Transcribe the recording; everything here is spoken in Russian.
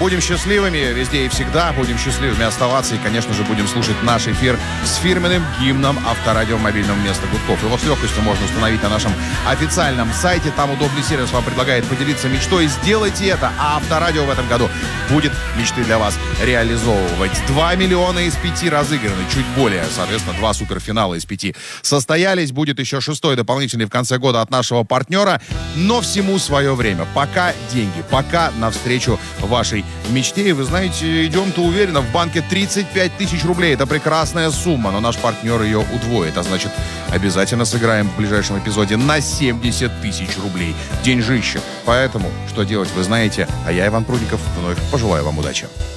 Будем счастливыми везде и всегда. Будем счастливыми оставаться. И, конечно же, будем слушать наш эфир с фирменным гимном Авторадио мобильного места Гудков. Его с легкостью можно установить на нашем официальном сайте. Там удобный сервис вам предлагает поделиться мечтой. Сделайте это. А Авторадио в этом году будет мечты для вас реализовывать. 2 миллиона из 5 разыграны. Чуть более, соответственно, 2 суперфинала из 5 состоялись. Будет еще 6-й дополнительный в конце года от нашего партнера. Но всему свое время. Пока деньги. Пока навстречу вашей мечте. И вы знаете, идем-то уверенно. В банке 35 тысяч рублей. Это прекрасная сумма. Но наш партнер ее удвоит. А значит, обязательно сыграем в ближайшем эпизоде на 70 тысяч рублей. Деньжище. Поэтому, что делать, вы знаете. А я, Иван Прудников, вновь пожелаю вам удачи.